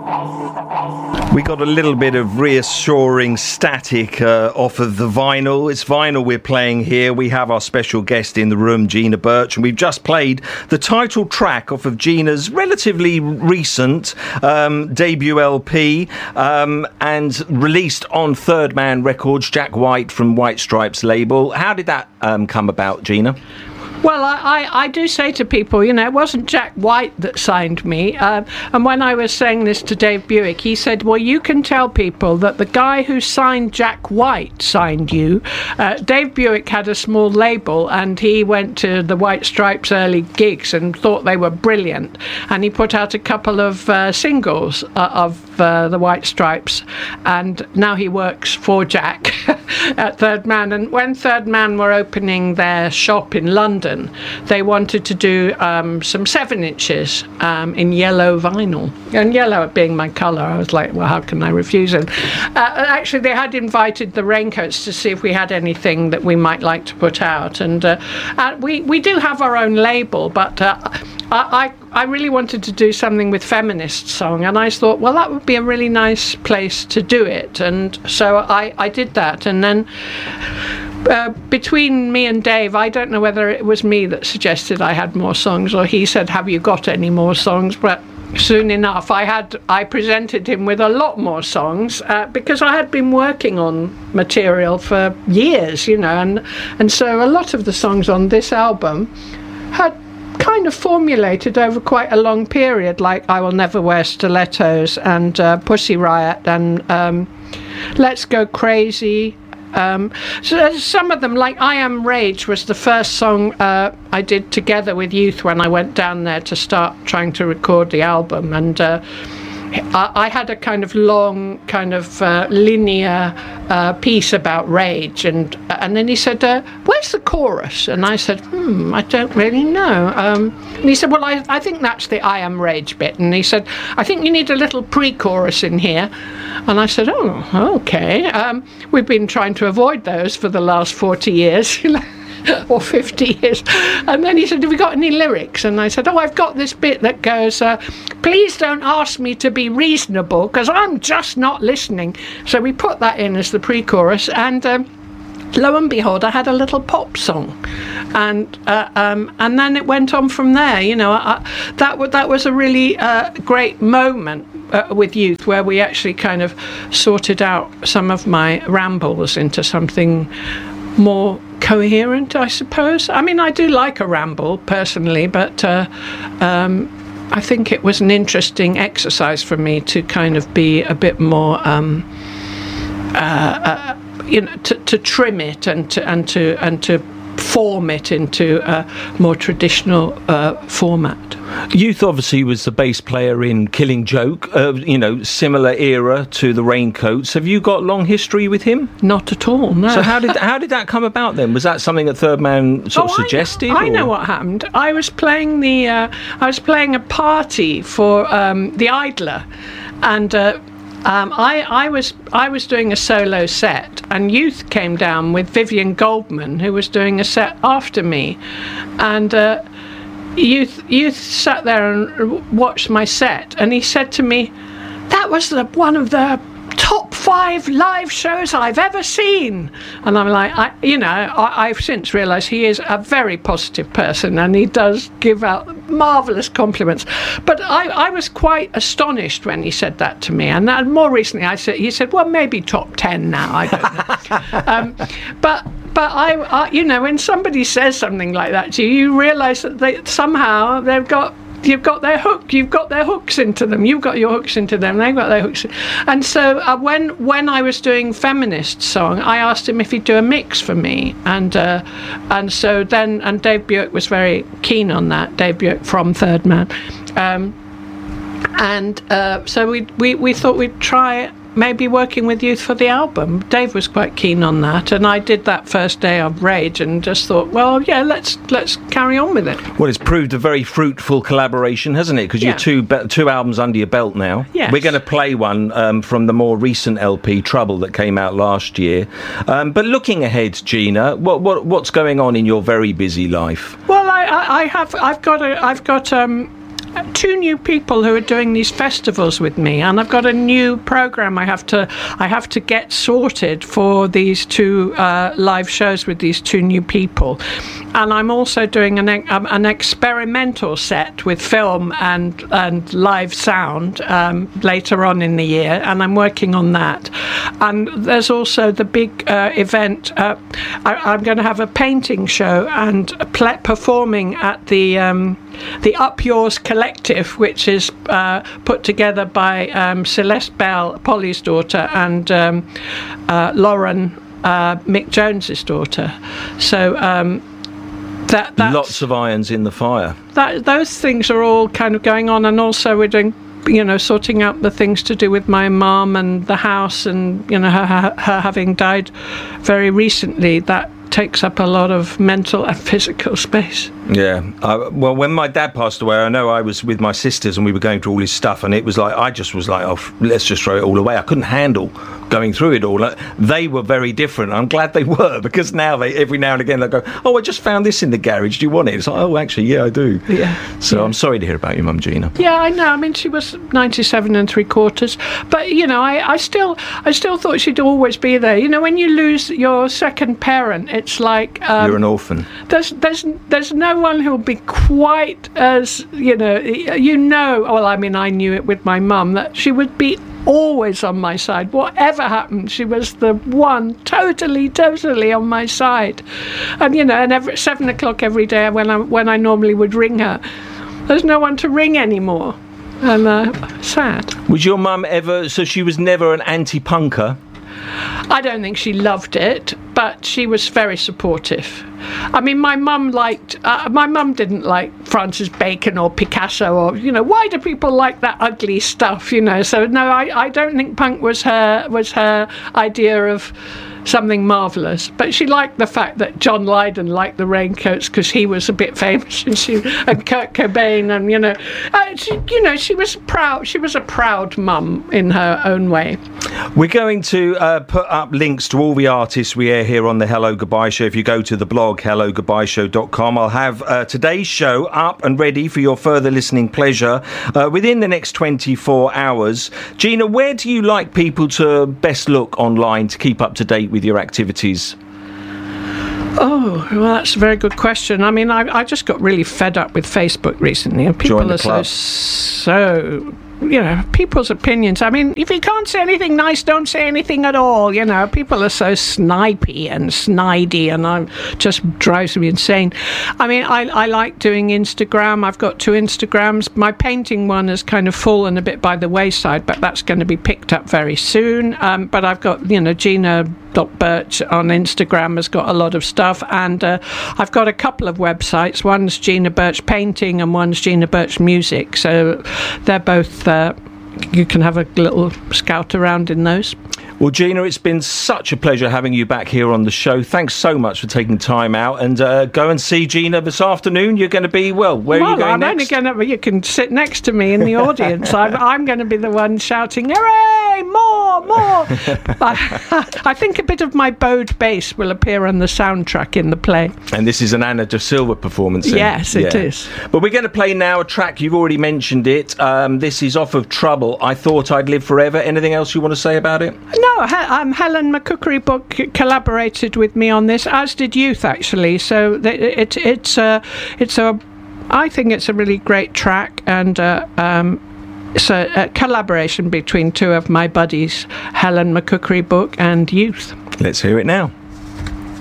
We got a little bit of reassuring static off of the vinyl. It's vinyl we're playing here. We have our special guest in the room, Gina Birch, and we've just played the title track off of Gina's relatively recent debut LP and released on Third Man Records, Jack White from White Stripes label. How did that come about, Gina? Well, I do say to people, you know, it wasn't Jack White that signed me. And when I was saying this to Dave Buick, he said, well, you can tell people that the guy who signed Jack White signed you. Dave Buick had a small label and he went to the White Stripes early gigs and thought they were brilliant. And he put out a couple of singles of the White Stripes. And now he works for Jack at Third Man. And when Third Man were opening their shop in London, they wanted to do some 7-inches in yellow vinyl. And yellow being my colour, I was like, well, how can I refuse it? Actually, they had invited the Raincoats to see if we had anything that we might like to put out. And we do have our own label, but I really wanted to do something with feminist song. And I thought, well, that would be a really nice place to do it. And so I did that. And then between me and Dave, I don't know whether it was me that suggested I had more songs or he said, have you got any more songs? But soon enough, I presented him with a lot more songs because I had been working on material for years, you know, and so a lot of the songs on this album had kind of formulated over quite a long period, like I Will Never Wear Stilettos and Pussy Riot and Let's Go Crazy. So some of them, like I Am Rage, was the first song I did together with Youth when I went down there to start trying to record the album. And I had a kind of long, kind of linear piece about rage. And then he said, where's the chorus? And I said, I don't really know. And he said, well, I think that's the I Am Rage bit. And he said, I think you need a little pre-chorus in here. And I said, oh, okay. We've been trying to avoid those for the last 40 years. Or 50 years. And then he said, have you got any lyrics? And I said, I've got this bit that goes, please don't ask me to be reasonable because I'm just not listening. So we put that in as the pre-chorus, and lo and behold, I had a little pop song. And then it went on from there. You know, that was a really great moment with Youth, where we actually kind of sorted out some of my rambles into something more coherent, I suppose. I mean, I do like a ramble personally, but I think it was an interesting exercise for me to kind of be a bit more, you know, to trim it and to form it into a more traditional format. Youth obviously was the bass player in Killing Joke, you know, similar era to the Raincoats. Have you got long history with him? Not at all, no. So how did that come about then? Was that something that Third Man sort of suggested? I know what happened. I was playing a party for the Idler, and I was doing a solo set, and Youth came down with Vivian Goldman, who was doing a set after me, and Youth sat there and watched my set, and he said to me, that was one of the top 5 live shows I've ever seen. And I'm like, I've since realised he is a very positive person and he does give out marvellous compliments. But I was quite astonished when he said that to me. And then more recently he said, well, maybe top 10 now, I don't know. But I you know, when somebody says something like that to you, you realise that somehow you've got their hooks into them. You've got your hooks into them. They've got their hooks. And so when I was doing Feminist Song, I asked him if he'd do a mix for me. And so then Dave Buick was very keen on that. Dave Buick from Third Man. So we thought we'd try maybe working with Youth for the album. Dave was quite keen on that, and I did that first day of Rage and just thought, well, yeah, let's carry on with it. Well, it's proved a very fruitful collaboration, hasn't it? Because you're two albums under your belt now. Yes. We're going to play one from the more recent LP, Trouble, that came out last year. But looking ahead, Gina, what's going on in your very busy life? Well, I've got two new people who are doing these festivals with me, and I've got a new program I have to get sorted for these two live shows with these two new people. And I'm also doing an experimental set with film and live sound later on in the year, and I'm working on that. And there's also the big event. I'm going to have a painting show and performing at the Up Yours Collective, which is put together by Celeste Bell, Polly's daughter, and Lauren, Mick Jones's daughter. So that's lots of irons in the fire. Those things are all kind of going on, and also we're doing, sorting out the things to do with my mum and the house, and her having died very recently. That takes up a lot of mental and physical space. Yeah. Well, when my dad passed away, I know I was with my sisters and we were going through all his stuff, and it was like, I just was like, oh, let's just throw it all away. I couldn't handle going through it all. They were very different. I'm glad they were, because now every now and again they go, oh, I just found this in the garage. Do you want it? It's like, oh, actually, yeah, I do. Yeah. So yeah. I'm sorry to hear about your mum, Gina. Yeah, I know. I mean, she was 97 3/4, but I still thought she'd always be there. When you lose your second parent, it's like you're an orphan. There's no one who'll be quite as well, I mean, I knew it with my mum, that she would be always on my side. Whatever happened, she was the one totally on my side. And and every 7 o'clock every day when I normally would ring her, there's no one to ring anymore. And sad. Was your mum ever, so she was never an anti-punker? I don't think she loved it, but she was very supportive. I mean, my mum didn't like Francis Bacon or Picasso, or why do people like that ugly stuff? So no, I don't think punk was her idea of something marvellous, but she liked the fact that John Lydon liked the Raincoats because he was a bit famous, and Kurt Cobain, and she was a proud mum in her own way. We're going to put up links to all the artists we air here on the Hello Goodbye Show. If you go to the blog hellogoodbyeshow.com, I'll have today's show up and ready for your further listening pleasure within the next 24 hours. Gina, where do you like people to best look online to keep up to date with your activities? Oh, well, that's a very good question. I mean, I just got really fed up with Facebook recently, and people are so people's opinions. I mean, if you can't say anything nice, don't say anything at all. People are so snipey and snidey, and just drives me insane. I mean, I like doing Instagram. I've got 2 Instagrams. My painting one has kind of fallen a bit by the wayside, but that's going to be picked up very soon. But I've got, Gina.Birch on Instagram has got a lot of stuff, and I've got a couple of websites. One's Gina Birch Painting and one's Gina Birch Music, so they're both you can have a little scout around in those. Well, Gina, it's been such a pleasure having you back here on the show. Thanks so much for taking time out, and go and see Gina this afternoon. You're going to be, where are you going next? You can sit next to me in the audience. I'm going to be the one shouting, hooray, more. I think a bit of my bowed bass will appear on the soundtrack in the play. And this is an Anna de Silva performance. Yes, it is. But we're going to play now a track, you've already mentioned it. This is off of Trouble, I Thought I'd Live Forever. Anything else you want to say about it? No, Helen McCookery Book collaborated with me on this, as did Youth, actually. So I think it's a really great track, and it's a collaboration between 2 of my buddies, Helen McCookery Book and Youth. Let's hear it now.